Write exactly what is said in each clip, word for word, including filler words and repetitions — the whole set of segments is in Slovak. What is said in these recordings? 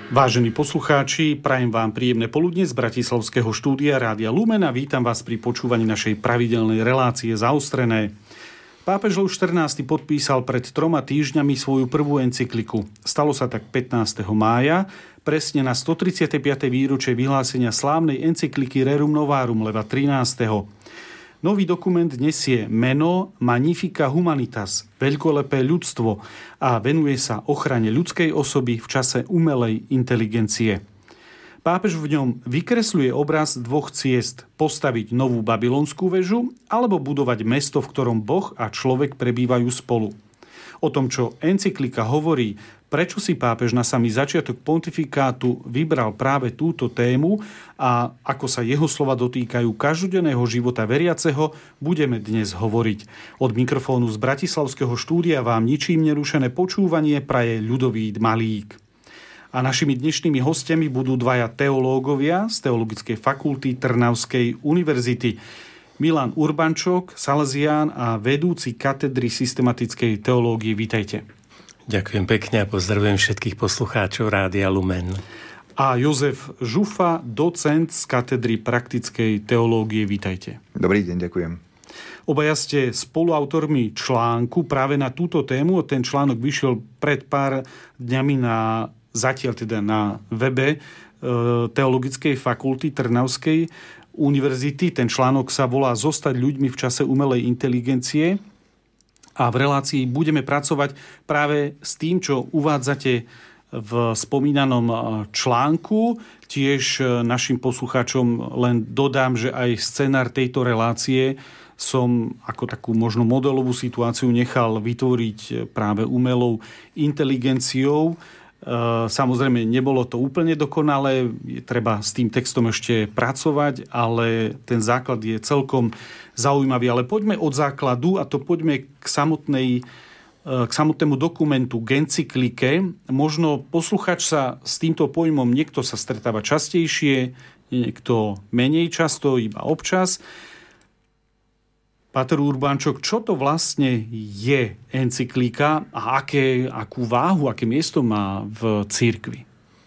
Vážení poslucháči, prajem vám príjemné poludne z bratislavského štúdia Rádia Lumen a vítam vás pri počúvaní našej pravidelnej relácie Zaostrené. Pápež Leoš štrnásty podpísal pred troma týždňami svoju prvú encykliku. Stalo sa tak pätnásteho mája, presne na stotridsiate piate výročie vyhlásenia slávnej encykliky Rerum Novarum Leva trinásteho. Nový dokument nesie meno Magnifica Humanitas, veľkolepé ľudstvo, a venuje sa ochrane ľudskej osoby v čase umelej inteligencie. Pápež v ňom vykresľuje obraz dvoch ciest: postaviť novú babylonskú väžu alebo budovať mesto, v ktorom Boh a človek prebývajú spolu. O tom, čo encyklika hovorí, prečo si pápež na samý začiatok pontifikátu vybral práve túto tému a ako sa jeho slova dotýkajú každodenného života veriaceho, budeme dnes hovoriť. Od mikrofónu z bratislavského štúdia vám ničím nerušené počúvanie praje Ľudovít Malík. A našimi dnešnými hostiami budú dvaja teológovia z Teologickej fakulty Trnavskej univerzity. Milan Urbančok, Salesián a vedúci katedry systematickej teológie. Vítajte. Ďakujem pekne a pozdravujem všetkých poslucháčov Rádia Lumen. A Jozef Žufa, docent z katedry praktickej teológie. Vítajte. Dobrý deň, ďakujem. Obaja ste spoluautormi článku práve na túto tému. Ten článok vyšiel pred pár dňami na, zatiaľ teda na webe Teologickej fakulty Trnavskej univerzity. Ten článok sa volá Zostať ľuďmi v čase umelej inteligencie. A v relácii budeme pracovať práve s tým, čo uvádzate v spomínanom článku. Tiež našim poslucháčom len dodám, že aj scenár tejto relácie som ako takú možno modelovú situáciu nechal vytvoriť práve umelou inteligenciou. Samozrejme, nebolo to úplne dokonalé, treba s tým textom ešte pracovať, ale ten základ je celkom zaujímavý. Ale poďme od základu a to poďme k samotnej, k samotnému dokumentu, k encyklike. Možno posluchač sa s týmto pojmom, niekto sa stretáva častejšie, niekto menej často, iba občas. Páter Urbančok, čo to vlastne je encyklika a aké, akú váhu, aké miesto má v cirkvi?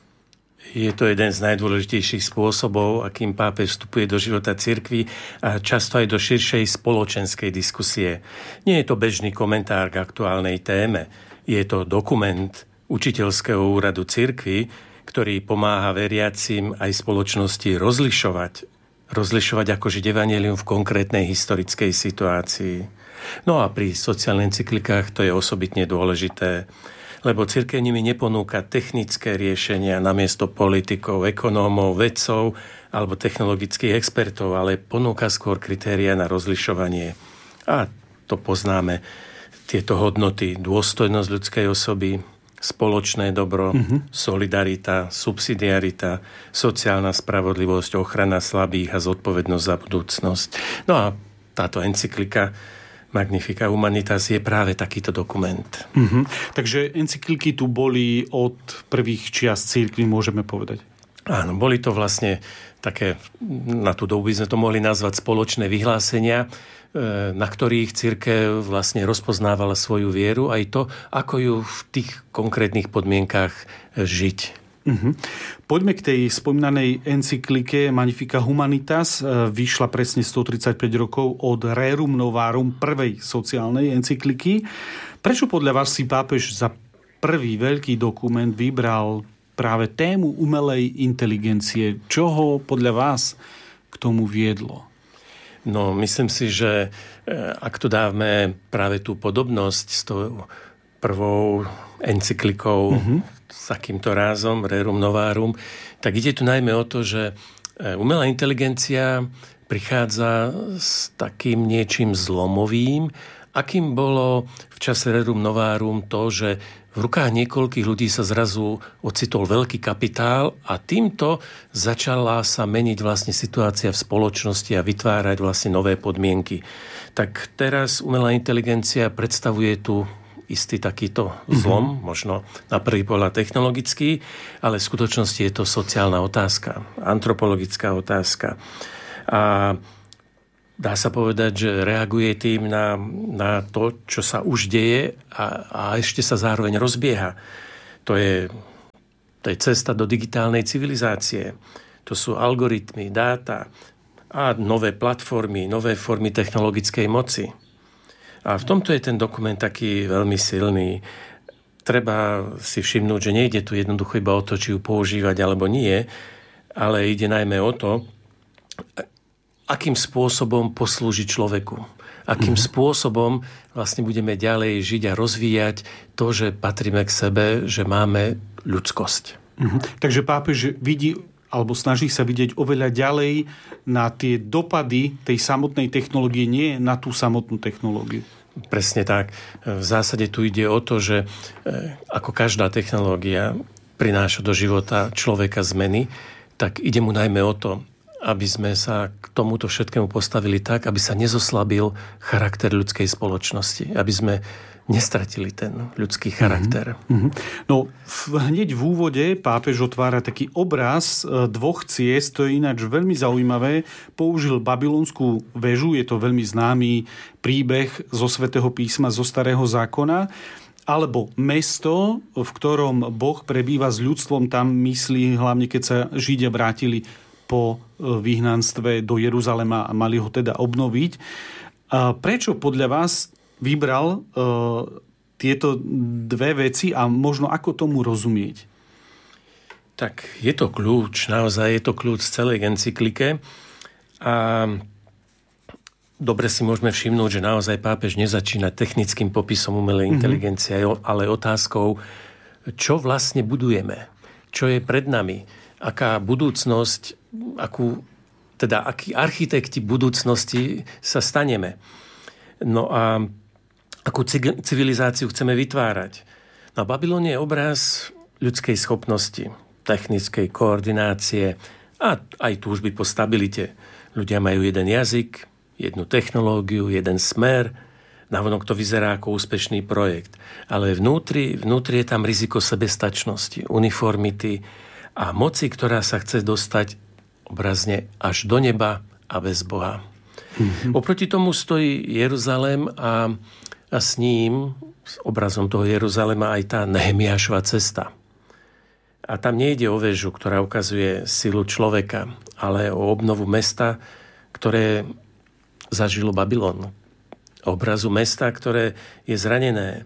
Je to jeden z najdôležitejších spôsobov, akým pápež vstupuje do života cirkvi a často aj do širšej spoločenskej diskusie. Nie je to bežný komentár k aktuálnej téme. Je to dokument učiteľského úradu cirkvi, ktorý pomáha veriacim aj spoločnosti rozlišovať rozlišovať, ako žiť evanjelium v konkrétnej historickej situácii. No a pri sociálnych encyklikách to je osobitne dôležité, lebo cirkev nimi neponúka technické riešenia namiesto politikov, ekonómov, vedcov alebo technologických expertov, ale ponúka skôr kritéria na rozlišovanie. A to poznáme, tieto hodnoty: dôstojnosť ľudskej osoby, spoločné dobro, mm-hmm. solidarita, subsidiarita, sociálna spravodlivosť, ochrana slabých a zodpovednosť za budúcnosť. No a táto encyklika Magnifica Humanitas je práve takýto dokument. Mm-hmm. Takže encykliky tu boli od prvých čias cirkvi, môžeme povedať. Áno, boli to vlastne také, na tú dobu by sme to mohli nazvať spoločné vyhlásenia, na ktorých cirkev vlastne rozpoznávala svoju vieru, aj to, ako ju v tých konkrétnych podmienkach žiť. Uh-huh. Poďme k tej spomínanej encyklike Magnifica Humanitas. Vyšla presne stotridsaťpäť rokov od Rerum Novarum, prvej sociálnej encykliky. Prečo podľa vás si pápež za prvý veľký dokument vybral práve tému umelej inteligencie? Čo ho podľa vás k tomu viedlo? No, myslím si, že ak tu dáme práve tú podobnosť s tou prvou encyklikou, mm-hmm. s takýmto rázom, Rerum Novarum, tak ide tu najmä o to, že umelá inteligencia prichádza s takým niečím zlomovým, akým bolo v čase Rerum Novarum to, že v rukách niekoľkých ľudí sa zrazu ocitol veľký kapitál a týmto začala sa meniť vlastne situácia v spoločnosti a vytvárať vlastne nové podmienky. Tak teraz umelá inteligencia predstavuje tu istý takýto zlom, mm-hmm. možno na prvý pohľad technologický, ale v skutočnosti je to sociálna otázka, antropologická otázka. A dá sa povedať, že reaguje tým na, na to, čo sa už deje a, a ešte sa zároveň rozbieha. To je To je cesta do digitálnej civilizácie. To sú algoritmy, dáta a nové platformy, nové formy technologickej moci. A v tomto je ten dokument taký veľmi silný. Treba si všimnúť, že nejde tu jednoducho iba o to, či ju používať alebo nie, ale ide najmä o to, akým spôsobom poslúžiť človeku. Akým mm-hmm. spôsobom vlastne budeme ďalej žiť a rozvíjať to, že patríme k sebe, že máme ľudskosť. Mm-hmm. Takže pápež vidí alebo snaží sa vidieť oveľa ďalej na tie dopady tej samotnej technológie, nie na tú samotnú technológiu. Presne tak. V zásade tu ide o to, že ako každá technológia prináša do života človeka zmeny, tak ide mu najmä o to, aby sme sa k tomuto všetkému postavili tak, aby sa nezoslabil charakter ľudskej spoločnosti. Aby sme nestratili ten ľudský charakter. Mm-hmm. No, v, hneď v úvode pápež otvára taký obraz dvoch ciest, to je ináč veľmi zaujímavé. Použil babylonskú väžu, je to veľmi známy príbeh zo Svätého písma, zo Starého zákona, alebo mesto, v ktorom Boh prebýva s ľudstvom, tam myslí hlavne, keď sa Židia vrátili po vyhnanstve do Jeruzalema a mali ho teda obnoviť. A prečo podľa vás vybral uh, tieto dve veci a možno ako tomu rozumieť? Tak je to kľúč, naozaj je to kľúč celej encyklike a dobre si môžeme všimnúť, že naozaj pápež nezačína technickým popisom umelej mm-hmm. inteligencie, ale otázkou, čo vlastne budujeme, čo je pred nami, aká budúcnosť, akú, teda akí architekti budúcnosti sa staneme. No a akú civilizáciu chceme vytvárať. No Babylon je obraz ľudskej schopnosti, technickej koordinácie a aj túžby po stabilite. Ľudia majú jeden jazyk, jednu technológiu, jeden smer. Navonok to vyzerá ako úspešný projekt. Ale vnútri, vnútri je tam riziko sebestačnosti, uniformity a moci, ktorá sa chce dostať obrazne až do neba a bez Boha. Mm-hmm. Oproti tomu stojí Jeruzalém a A s ním, s obrazom toho Jeruzalema, aj tá Nehemiášova cesta. A tam nejde o väžu, ktorá ukazuje silu človeka, ale o obnovu mesta, ktoré zažilo Babylon. Obrazu mesta, ktoré je zranené.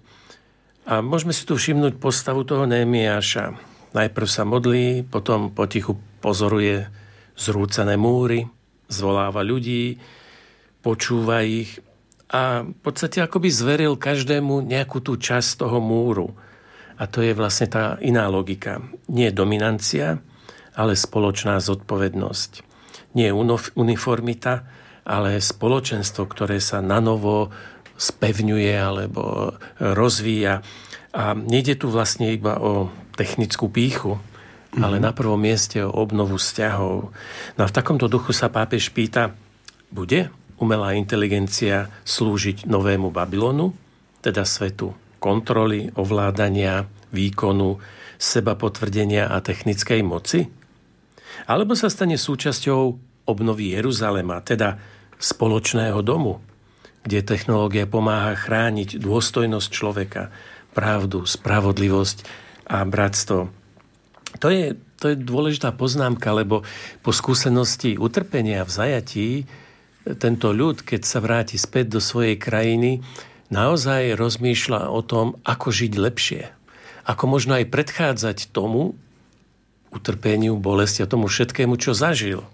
A môžeme si tu všimnúť postavu toho Nehemiáša. Najprv sa modlí, potom potichu pozoruje zrúcané múry, zvoláva ľudí, počúva ich, a v podstate akoby zveril každému nejakú tú časť toho múru. A to je vlastne tá iná logika. Nie dominancia, ale spoločná zodpovednosť. Nie uniformita, ale spoločenstvo, ktoré sa nanovo spevňuje alebo rozvíja. A nejde tu vlastne iba o technickú pýchu, mm-hmm. ale na prvom mieste o obnovu vzťahov. No a v takomto duchu sa pápež pýta, bude umelá inteligencia slúžiť novému Babylonu, teda svetu kontroly, ovládania, výkonu, seba potvrdenia a technickej moci? Alebo sa stane súčasťou obnovy Jeruzalema, teda spoločného domu, kde technológia pomáha chrániť dôstojnosť človeka, pravdu, spravodlivosť a bratstvo. To je, to je dôležitá poznámka, lebo po skúsenosti utrpenia v zajatí tento ľud, keď sa vráti späť do svojej krajiny, naozaj rozmýšľa o tom, ako žiť lepšie. Ako možno aj predchádzať tomu utrpeniu, bolesti a tomu všetkému, čo zažil.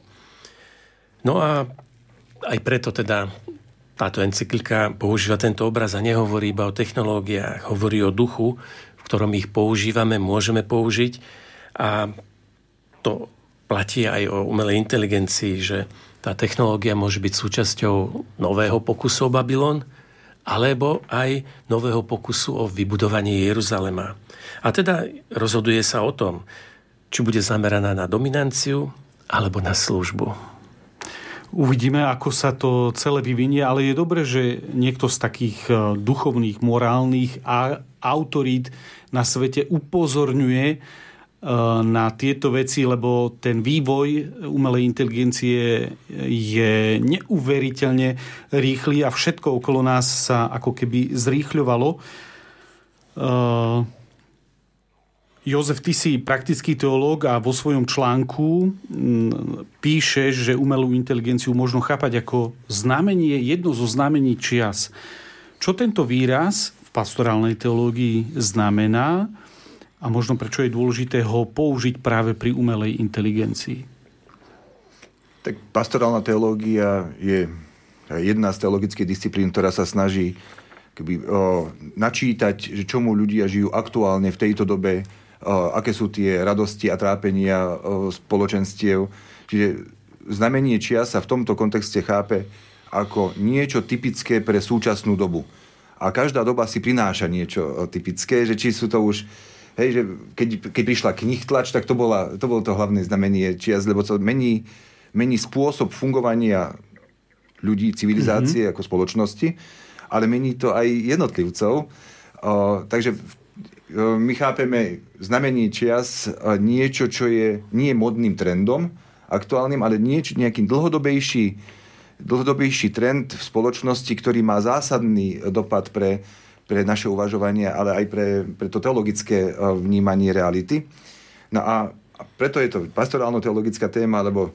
No a aj preto teda táto encyklika používa tento obraz a nehovorí iba o technológiách, hovorí o duchu, v ktorom ich používame, môžeme použiť. A to platí aj o umelej inteligencii, že tá technológia môže byť súčasťou nového pokusu o Babylon, alebo aj nového pokusu o vybudovanie Jeruzalema. A teda rozhoduje sa o tom, či bude zameraná na dominanciu, alebo na službu. Uvidíme, ako sa to celé vyvinie, ale je dobré, že niekto z takých duchovných, morálnych a autorít na svete upozorňuje na tieto veci, lebo ten vývoj umelej inteligencie je neuveriteľne rýchly a všetko okolo nás sa ako keby zrýchľovalo. Jozef, ty si praktický teológ a vo svojom článku píšeš, že umelú inteligenciu možno chápať ako znamenie, jedno zo znamení čias. Čo tento výraz v pastorálnej teológii znamená a možno prečo je dôležité ho použiť práve pri umelej inteligencii? Tak pastorálna teológia je jedna z teologických disciplín, ktorá sa snaží keby, o, načítať, že čomu ľudia žijú aktuálne v tejto dobe, o, aké sú tie radosti a trápenia o, spoločenstiev. Čiže znamenie čias sa v tomto kontexte chápe ako niečo typické pre súčasnú dobu. A každá doba si prináša niečo typické, že či sú to už, hej, že keď, keď prišla knihtlač, tak to, bola, to bolo to hlavné znamenie čias, lebo to mení, mení spôsob fungovania ľudí, civilizácie mm-hmm. ako spoločnosti, ale mení to aj jednotlivcov. O, takže my chápeme znamenie čias niečo, čo je nie modným trendom aktuálnym, ale niečo, nejaký dlhodobejší, dlhodobejší trend v spoločnosti, ktorý má zásadný dopad pre, pre naše uvažovanie, ale aj pre, pre to teologické vnímanie reality. No a preto je to pastorálno-teologická téma, lebo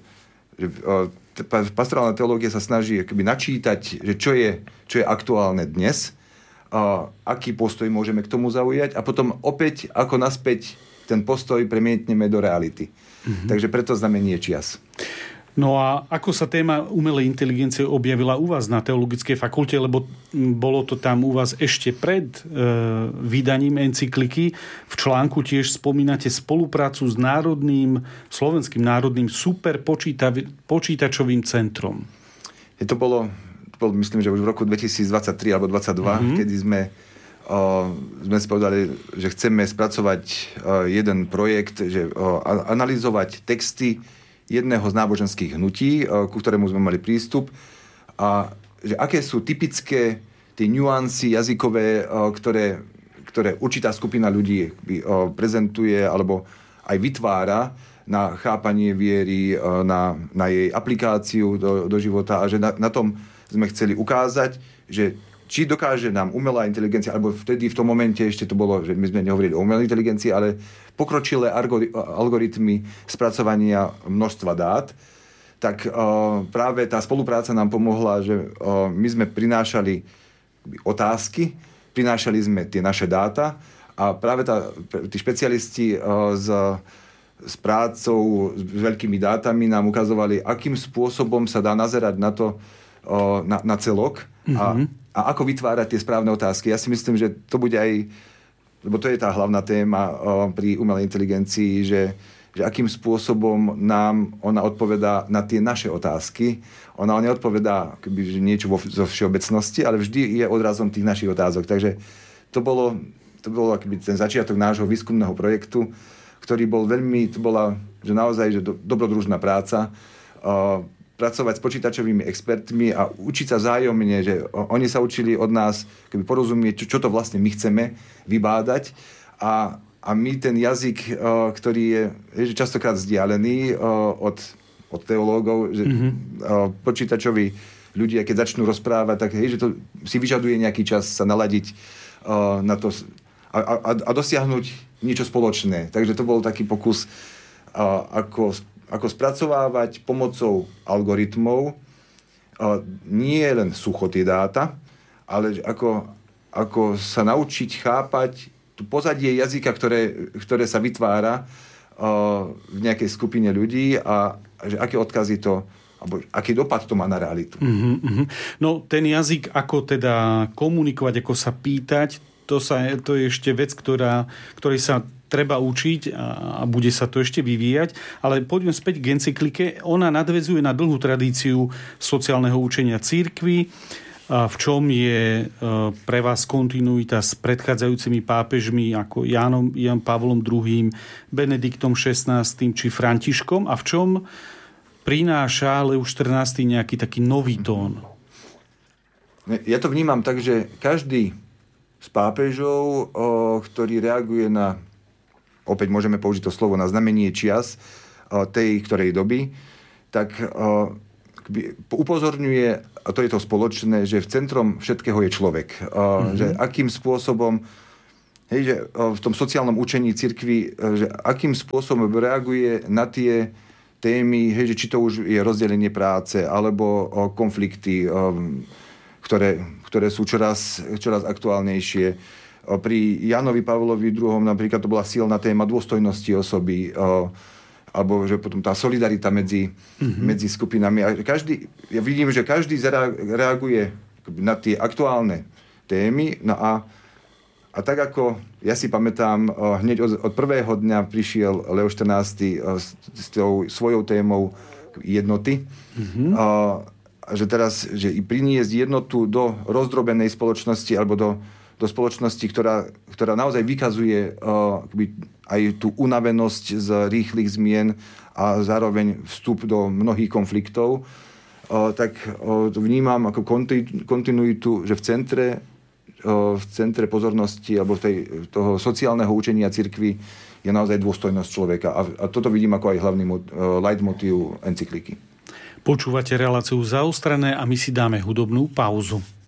pastorálna teológia sa snaží akoby načítať, že čo je, čo je aktuálne dnes, a aký postoj môžeme k tomu zaujať a potom opäť, ako naspäť ten postoj premietneme do reality. Mm-hmm. Takže preto znamenie čias. No a ako sa téma umelej inteligencie objavila u vás na teologickej fakulte, lebo bolo to tam u vás ešte pred e, vydaním encykliky. V článku tiež spomínate spoluprácu s národným, slovenským národným superpočítačovým centrom. Je to bolo, to bolo, myslím, že už v roku dvetisícdvadsaťtri alebo dvadsaťdva, mm-hmm. kedy sme, o, sme si povedali, že chceme spracovať o, jeden projekt, že o, analyzovať texty jedného z náboženských hnutí, ku ktorému sme mali prístup a že aké sú typické tie nuancy jazykové, ktoré, ktoré určitá skupina ľudí prezentuje alebo aj vytvára na chápanie viery, na, na jej aplikáciu do, do života a že na, na tom sme chceli ukázať, že či dokáže nám umelá inteligencia, alebo vtedy v tom momente ešte to bolo, že my sme nehovorili o umelej inteligencii, ale pokročilé algoritmy spracovania množstva dát, tak uh, práve tá spolupráca nám pomohla, že uh, my sme prinášali otázky, prinášali sme tie naše dáta a práve tá, tí špecialisti uh, s, s prácou, s veľkými dátami nám ukazovali, akým spôsobom sa dá nazerať na to, uh, na, na celok mm-hmm. a A ako vytvárať tie správne otázky. Ja si myslím, že to bude aj, lebo to je tá hlavná téma o, pri umelej inteligencii, že, že akým spôsobom nám ona odpovedá na tie naše otázky. Ona neodpovedá keby, niečo vo, zo všeobecnosti, ale vždy je odrazom tých našich otázok. Takže to bolo, to bolo keby, ten začiatok nášho výskumného projektu, ktorý bol veľmi, to bola že naozaj že do, dobrodružná práca, o, pracovať s počítačovými expertmi a učiť sa vzájomne, že oni sa učili od nás keby porozumieť, čo, čo to vlastne my chceme vybádať a, a my ten jazyk, ktorý je, je častokrát vzdialený od, od teológov, že mm-hmm. počítačoví ľudia, keď začnú rozprávať, tak hej, že to si vyžaduje nejaký čas sa naladiť na to a, a, a dosiahnuť niečo spoločné. Takže to bol taký pokus ako ako spracovávať pomocou algoritmov nie len sucho tie dáta, ale ako, ako sa naučiť chápať tú pozadie jazyka, ktoré, ktoré sa vytvára v nejakej skupine ľudí a že aké odkazy to, alebo aký dopad to má na realitu. Mm-hmm. No ten jazyk, ako teda komunikovať, ako sa pýtať, to, sa, to je ešte vec, ktorá, ktorej sa treba učiť a bude sa to ešte vyvíjať. Ale poďme späť k encyklike. Ona nadväzuje na dlhú tradíciu sociálneho učenia cirkvi. V čom je pre vás kontinuita s predchádzajúcimi pápežmi ako Jánom, Jan Pavlom druhým, Benediktom šestnásty či Františkom a v čom prináša Leus štrnásty nejaký taký nový tón? Ja to vnímam tak, že každý z pápežov, ktorý reaguje na, opäť môžeme použiť to slovo, na znamenie čias tej ktorej doby, tak upozorňuje, a to je to spoločné, že v centrom všetkého je človek. Mm-hmm. Že akým spôsobom hej, že v tom sociálnom učení cirkvi, že akým spôsobom reaguje na tie témy, hej, že či to už je rozdelenie práce, alebo konflikty, ktoré, ktoré sú čoraz, čoraz aktuálnejšie. Pri Jánovi Pavlovi druhom napríklad to bola silná téma dôstojnosti osoby, alebo že potom tá solidarita medzi, mm-hmm. medzi skupinami. A každý, ja vidím, že každý reaguje na tie aktuálne témy. No a, a tak ako ja si pamätám, hneď od, od prvého dňa prišiel Leo štrnásty s, s tou svojou témou jednoty. Mm-hmm. A, a že teraz, že i priniesť jednotu do rozdrobenej spoločnosti alebo do, do spoločnosti, ktorá, ktorá naozaj vykazuje uh, aj tú unavenosť z rýchlych zmien a zároveň vstup do mnohých konfliktov, uh, tak uh, vnímam ako konti- kontinuitu, že v centre, uh, v centre pozornosti alebo tej, toho sociálneho učenia cirkvi je naozaj dôstojnosť človeka. A, a toto vidím ako aj hlavný uh, leitmotív encykliky. Počúvate reláciu Zaostrené a my si dáme hudobnú pauzu.